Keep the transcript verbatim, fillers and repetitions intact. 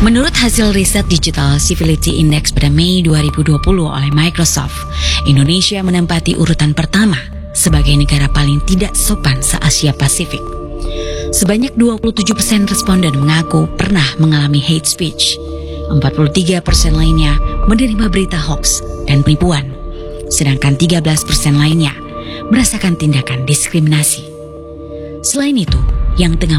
Menurut hasil riset Digital Civility Index pada Mei dua ribu dua puluh oleh Microsoft, Indonesia menempati urutan pertama sebagai negara paling tidak sopan se-Asia Pasifik. Sebanyak dua puluh tujuh persen responden mengaku pernah mengalami hate speech. empat puluh tiga persen lainnya menerima berita hoax dan penipuan. Sedangkan tiga belas persen lainnya merasakan tindakan diskriminasi. Selain itu, yang tengah